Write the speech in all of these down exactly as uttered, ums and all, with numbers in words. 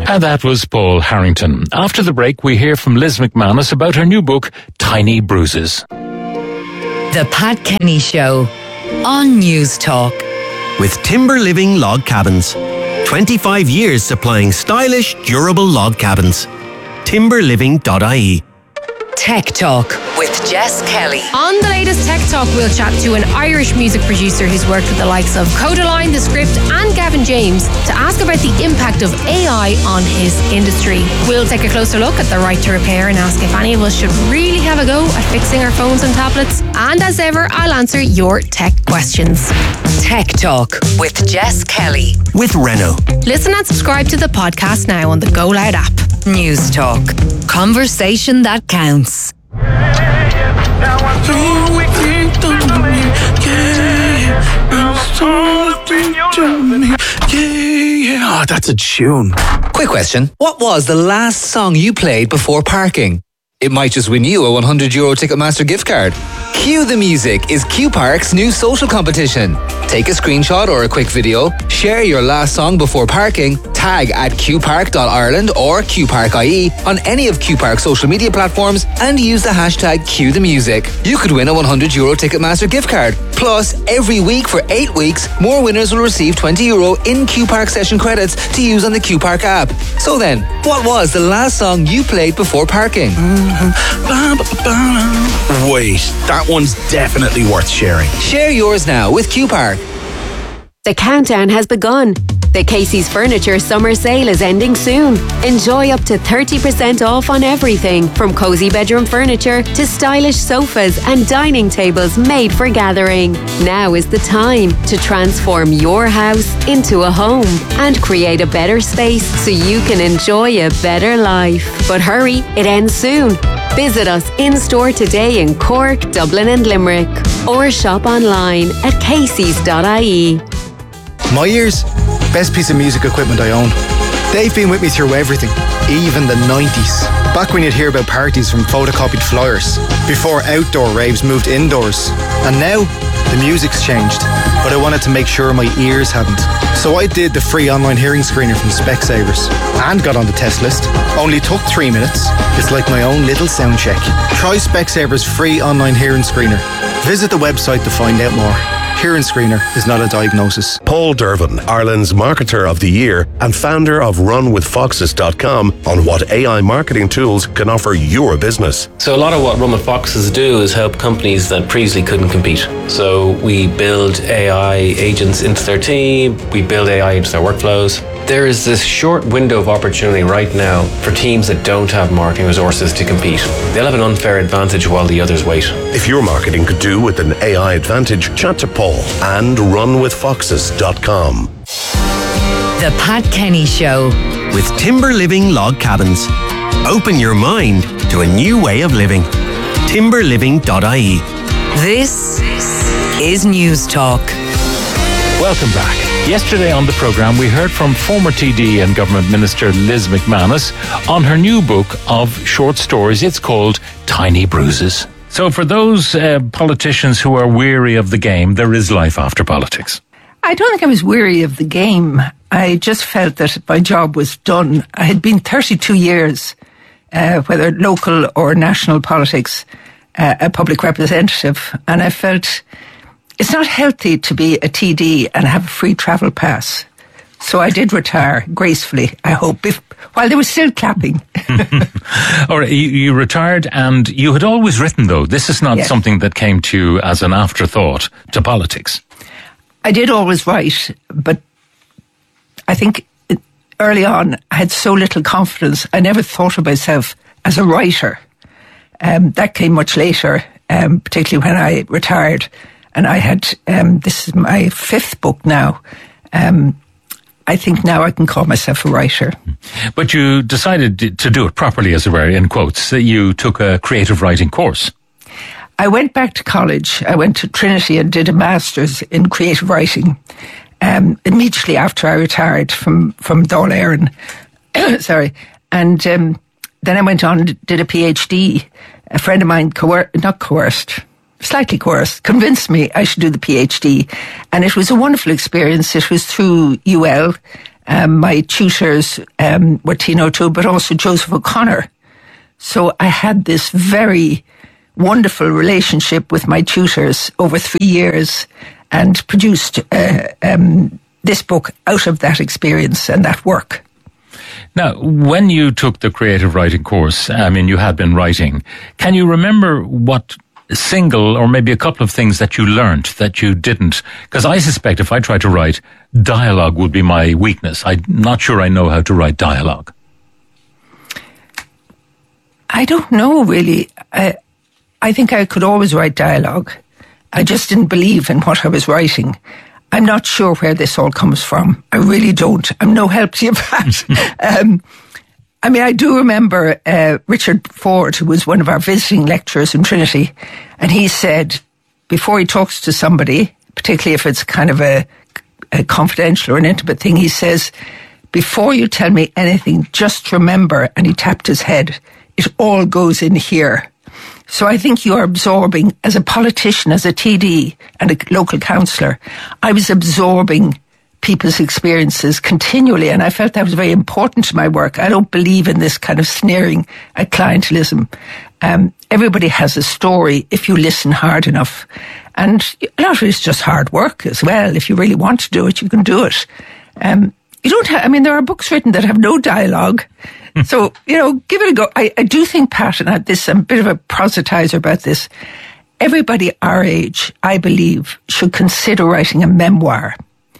And that was Paul Harrington. After the break, we hear from Liz McManus about her new book, Tiny Bruises. The Pat Kenny Show on News Talk. With Timber Living Log Cabins. twenty-five years supplying stylish, durable log cabins. timber living dot I E. Tech Talk with Jess Kelly. On the latest Tech Talk, we'll chat to an Irish music producer who's worked with the likes of Codaline, The Script and Gavin James to ask about the impact of A I on his industry. We'll take a closer look at the right to repair and ask if any of us should really have a go at fixing our phones and tablets. And as ever, I'll answer your tech questions. Tech Talk with Jess Kelly. With Renault. Listen and subscribe to the podcast now on the Go Loud app. News Talk. Conversation that counts. Oh, that's a tune. Quick question. What was the last song you played before parking? It might just win you a one hundred euro Ticketmaster gift card. Cue the Music is Q Park's new social competition. Take a screenshot or a quick video, share your last song before parking, tag at q park dot ireland or q park dot I E on any of Q Park's social media platforms and use the hashtag Cue the Music. You could win a one hundred euro Ticketmaster gift card. Plus, every week for eight weeks, more winners will receive twenty euro in Q Park session credits to use on the Q Park app. So then, what was the last song you played before parking? Wait, that one's definitely worth sharing. Share yours now with Q Park. The countdown has begun. The Casey's Furniture Summer Sale is ending soon. Enjoy up to thirty percent off on everything from cosy bedroom furniture to stylish sofas and dining tables made for gathering. Now is the time to transform your house into a home and create a better space so you can enjoy a better life. But hurry, it ends soon. Visit us in-store today in Cork, Dublin and Limerick or shop online at caseys dot I E. My ears, best piece of music equipment I own. They've been with me through everything, even the nineties. Back when you'd hear about parties from photocopied flyers, before outdoor raves moved indoors. And now, the music's changed, but I wanted to make sure my ears hadn't. So I did the free online hearing screener from Specsavers and got on the test list. Only took three minutes. It's like my own little sound check. Try Specsavers free online hearing screener. Visit the website to find out more. Hearing screener is not a diagnosis. Paul Dervin, Ireland's Marketer of the Year and founder of run with foxes dot com on what A I marketing tools can offer your business. So a lot of what Run with Foxes do is help companies that previously couldn't compete. So we build A I agents into their team, we build A I into their workflows. There is this short window of opportunity right now for teams that don't have marketing resources to compete. They'll have an unfair advantage while the others wait. If your marketing could do with an A I advantage, chat to Paul and run with foxes dot com. The Pat Kenny Show. With Timber Living Log Cabins. Open your mind to a new way of living. timber living dot I E. This is News Talk. Welcome back. Yesterday on the programme, we heard from former T D and Government Minister Liz McManus on her new book of short stories. It's called Tiny Bruises. So for those uh, politicians who are weary of the game, there is life after politics. I don't think I was weary of the game. I just felt that my job was done. I had been thirty-two years, uh, whether local or national politics, uh, a public representative, and I felt it's not healthy to be a T D and have a free travel pass. So I did retire gracefully, I hope, if, while they were still clapping. All right, you, you retired and you had always written, though. This is not yes. something that came to you as an afterthought to politics. I did always write, but I think early on I had so little confidence. I never thought of myself as a writer. Um, that came much later, um, particularly when I retired. And I had, um, this is my fifth book now. Um, I think now I can call myself a writer. But you decided to do it properly, as it were, in quotes, that you took a creative writing course. I went back to college. I went to Trinity and did a master's in creative writing um, immediately after I retired from, from Dáil Éireann. Sorry. And um, then I went on and did a PhD. A friend of mine, coer- not coerced, slightly coerced, convinced me I should do the PhD. And it was a wonderful experience. It was through U L, Um, my tutors um, were Tino O'Toole, but also Joseph O'Connor. So I had this very wonderful relationship with my tutors over three years and produced uh, um, this book out of that experience and that work. Now, when you took the creative writing course, I mean, you had been writing, can you remember what single or maybe a couple of things that you learned that you didn't? Because I suspect if I tried to write, dialogue would be my weakness. I'm not sure I know how to write dialogue. I don't know, really. I, I think I could always write dialogue. I just didn't believe in what I was writing. I'm not sure where this all comes from. I really don't. I'm no help to you, Pat. um, I mean, I do remember uh, Richard Ford, who was one of our visiting lecturers in Trinity, and he said, before he talks to somebody, particularly if it's kind of a, a confidential or an intimate thing, he says, before you tell me anything, just remember, and he tapped his head, it all goes in here. So I think you are absorbing, as a politician, as a T D and a local councillor, I was absorbing people's experiences continually, and I felt that was very important to my work. I don't believe in this kind of sneering at clientelism. Um, everybody has a story if you listen hard enough. And a lot of it is just hard work as well. If you really want to do it, you can do it. Um, you don't have, I mean, there are books written that have no dialogue. So, you know, give it a go. I, I do think, Pat, and I, this, I'm a bit of a proselytizer about this. Everybody our age, I believe, should consider writing a memoir.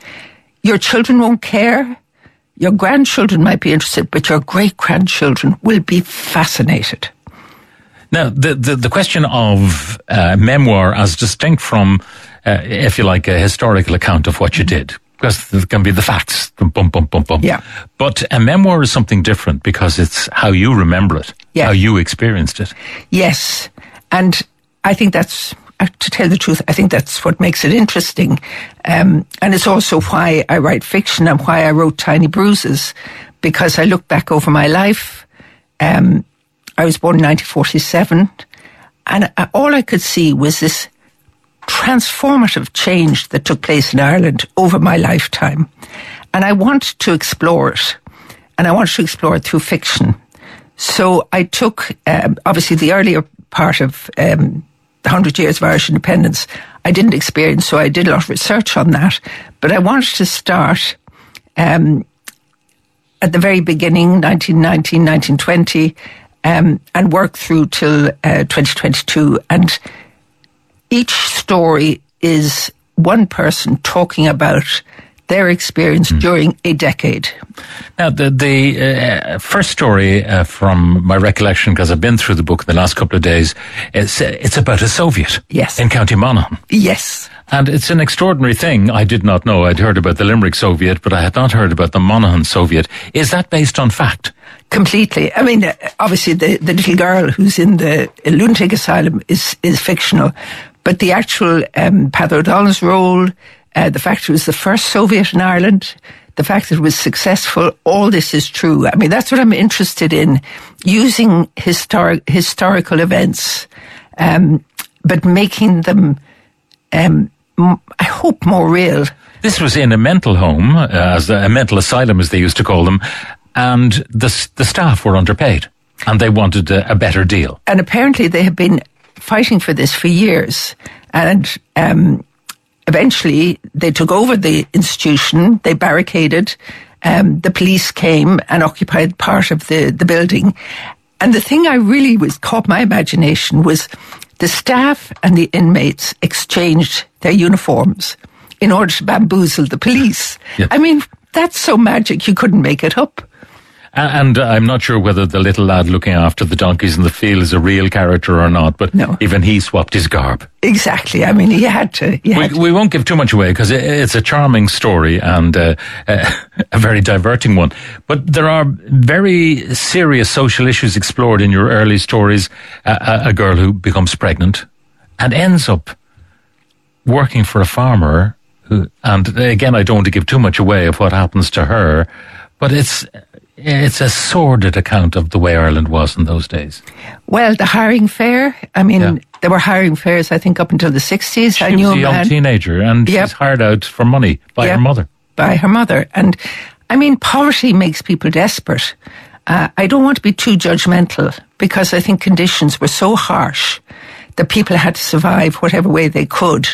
Your children won't care. Your grandchildren might be interested, but your great-grandchildren will be fascinated. Now, the, the, the question of uh, memoir as distinct from, uh, if you like, a historical account of what you did. Because there can be the facts, bum, bum, bum, bum, bum. Yeah. But a memoir is something different because it's how you remember it, yeah. how you experienced it. Yes. And I think that's, to tell the truth, I think that's what makes it interesting. Um, and it's also why I write fiction and why I wrote Tiny Bruises, because I look back over my life. Um, I was born in nineteen forty-seven, and all I could see was this transformative change that took place in Ireland over my lifetime. And I want to explore it. And I want to explore it through fiction. So I took, um, obviously, the earlier part of um, the Hundred Years of Irish Independence, I didn't experience, so I did a lot of research on that. But I wanted to start um, at the very beginning, nineteen nineteen, nineteen twenty, um, and work through till uh, twenty twenty-two. And each story is one person talking about their experience mm. during a decade. Now, the the uh, first story, uh, from my recollection, because I've been through the book in the last couple of days, it's, uh, it's about a Soviet yes. in County Monaghan. Yes. And it's an extraordinary thing. I did not know. I'd heard about the Limerick Soviet, but I had not heard about the Monaghan Soviet. Is that based on fact? Completely. I mean, obviously, the, the little girl who's in the lunatic asylum is, is fictional. But the actual um, Peadar O'Donnell's role, uh, the fact it was the first Soviet in Ireland, the fact that it was successful, all this is true. I mean, that's what I'm interested in, using historic, historical events, um, but making them, um, m- I hope, more real. This was in a mental home, uh, as a mental asylum, as they used to call them, and the the staff were underpaid, and they wanted a, a better deal. And apparently they have been fighting for this for years, and um, eventually they took over the institution, they barricaded, um, the police came and occupied part of the, the building. And the thing I really was caught my imagination was the staff and the inmates exchanged their uniforms in order to bamboozle the police. Yep. I mean, that's so magic, you couldn't make it up. And I'm not sure whether the little lad looking after the donkeys in the field is a real character or not, but no. Even he swapped his garb. Exactly. I mean, he had to. He had we, to. we won't give too much away because it's a charming story and uh, a very diverting one. But there are very serious social issues explored in your early stories. Uh, a girl who becomes pregnant and ends up working for a farmer who, and again, I don't want to give too much away of what happens to her, but it's it's a sordid account of the way Ireland was in those days. Well, the hiring fair, I mean, yeah. there were hiring fairs, I think, up until the sixties. She I knew was a young man, teenager, and yep. she's hired out for money by yep, her mother. By her mother. And I mean, poverty makes people desperate. Uh, I don't want to be too judgmental because I think conditions were so harsh that people had to survive whatever way they could.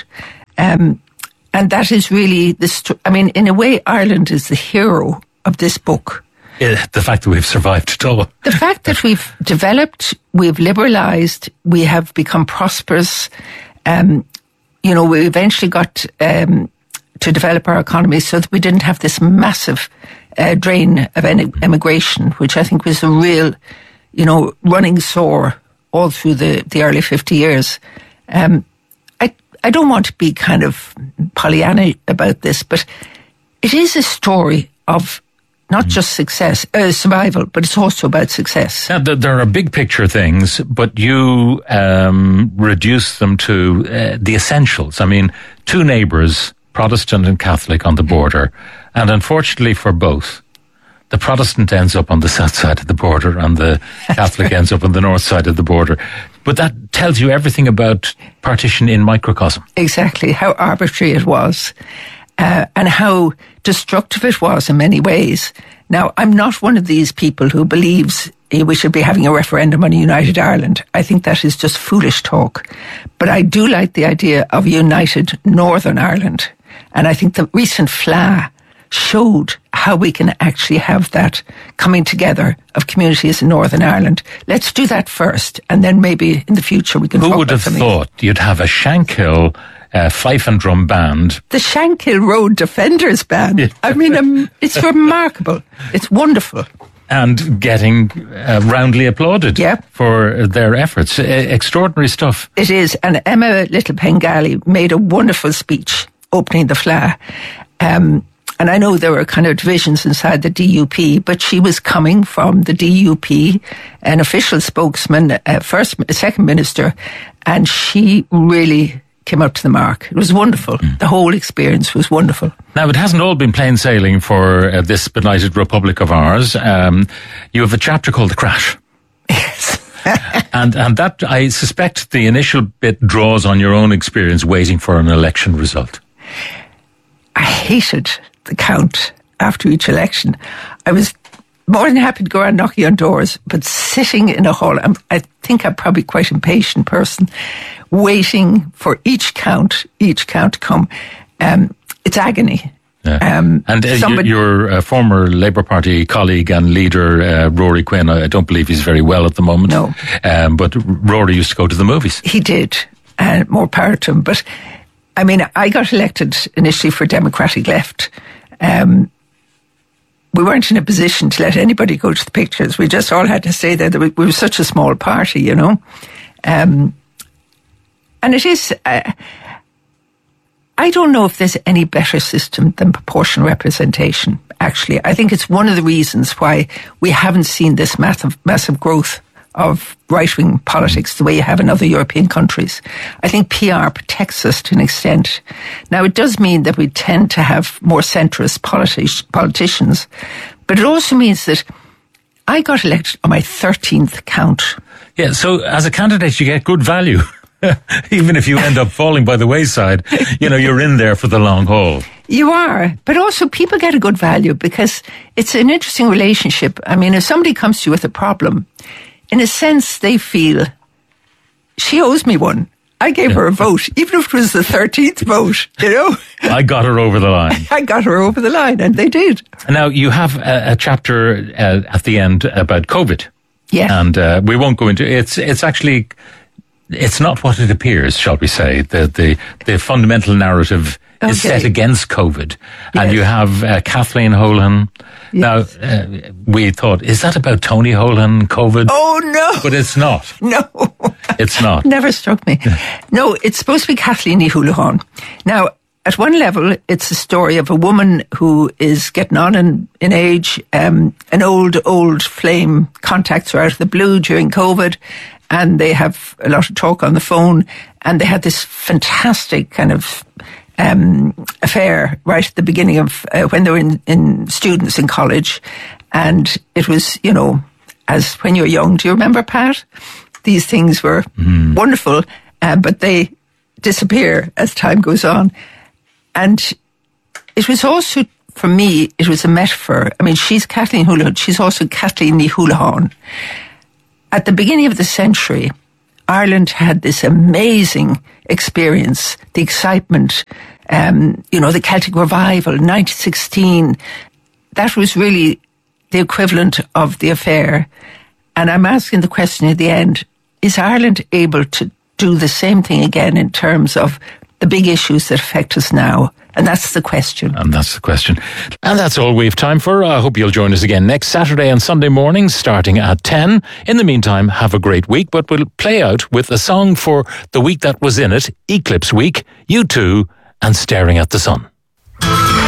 Um, and that is really the, st- I mean, in a way, Ireland is the hero of this book. Yeah, the fact that we've survived it all. The fact that we've developed, we've liberalised, we have become prosperous. Um, you know, we eventually got um, to develop our economy so that we didn't have this massive uh, drain of en- immigration, which I think was a real, you know, running sore all through the, the early fifty years. Um, I I don't want to be kind of Pollyanna about this, but it is a story of not just success, uh, survival, but it's also about success. Now, there are big picture things, but you um, reduce them to uh, the essentials. I mean, two neighbours, Protestant and Catholic, on the border, and unfortunately for both, the Protestant ends up on the south side of the border and the Catholic ends up on the north side of the border. But that tells you everything about partition in microcosm. Exactly, how arbitrary it was. Uh, and how destructive it was in many ways. Now, I'm not one of these people who believes uh, we should be having a referendum on a united Ireland. I think that is just foolish talk. But I do like the idea of a united Northern Ireland. And I think the recent F L A showed how we can actually have that coming together of communities in Northern Ireland. Let's do that first, and then maybe in the future we can Who talk would about have something. thought you'd have a Shankill Uh, fife and drum band. The Shankill Road Defenders Band. Yeah. I mean, um, it's remarkable. It's wonderful. And getting uh, roundly applauded yeah. for their efforts. Uh, extraordinary stuff. It is. And Emma Little Pengali made a wonderful speech opening the F L A. Um, and I know there were kind of divisions inside the D U P, but she was coming from the D U P, an official spokesman, uh, first, second minister, and she really came up to the mark. It was wonderful. Mm. The whole experience was wonderful. Now, it hasn't all been plain sailing for uh, this benighted republic of ours. Um, you have a chapter called The Crash. Yes. and and that, I suspect, the initial bit draws on your own experience waiting for an election result. I hated the count after each election. I was more than happy to go around knocking on doors, but sitting in a hall, I'm, I think I'm probably quite an impatient person, waiting for each count, each count to come. Um, it's agony. Yeah. Um, and uh, somebody, your, your uh, former Labour Party colleague and leader, uh, Rory Quinn, I don't believe he's very well at the moment. No. Um, but Rory used to go to the movies. He did, and more power to him. But, I mean, I got elected initially for Democratic Left. Um, we weren't in a position to let anybody go to the pictures. We just all had to stay there. We were such a small party, you know. Um, and it is... Uh, I don't know if there's any better system than proportional representation, actually. I think it's one of the reasons why we haven't seen this massive, massive growth of right-wing politics the way you have in other European countries. I think P R protects us to an extent. Now, it does mean that we tend to have more centrist politi- politicians, but it also means that I got elected on my thirteenth count. Yeah, so as a candidate, you get good value. Even if you end up falling by the wayside, you know, you're in there for the long haul. You are, but also people get a good value because it's an interesting relationship. I mean, if somebody comes to you with a problem, in a sense, they feel, she owes me one. I gave yeah. her a vote, even if it was the thirteenth vote, you know. I got her over the line. I got her over the line, and they did. Now, you have a, a chapter uh, at the end about COVID. Yeah. And uh, we won't go into it. It's, it's actually... It's not what it appears, shall we say. The the, the fundamental narrative okay. is set against COVID. Yes. And you have uh, Kathleen Holohan. Yes. Now, uh, we thought, is that about Tony Holohan, COVID? Oh, no. But it's not. No. It's not. Never struck me. No, it's supposed to be Kathleen Holohan. Now, at one level, it's a story of a woman who is getting on in, in age. Um, an old, old flame contacts her out of the blue during COVID. And they have a lot of talk on the phone, and they had this fantastic kind of um, affair right at the beginning of uh, when they were in, in students in college. And it was, you know, as when you're young, do you remember, Pat? These things were mm. wonderful, uh, but they disappear as time goes on. And it was also for me, it was a metaphor. I mean, she's Kathleen Houlihan. She's also Kathleen Ní Houlihan. At the beginning of the century, Ireland had this amazing experience, the excitement, um, you know, the Celtic Revival, nineteen sixteen. That was really the equivalent of the affair. And I'm asking the question at the end, is Ireland able to do the same thing again in terms of the big issues that affect us now? And that's the question. And that's the question. And that's all we have time for. I hope you'll join us again next Saturday and Sunday mornings starting at ten. In the meantime, have a great week, but we'll play out with a song for the week that was in it, Eclipse Week, U two, and Staring at the Sun.